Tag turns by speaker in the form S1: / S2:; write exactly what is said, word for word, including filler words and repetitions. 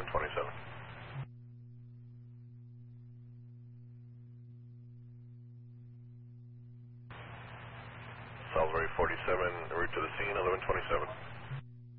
S1: twenty-seven. Salisbury forty-seven, route to the scene, eleven twenty-seven.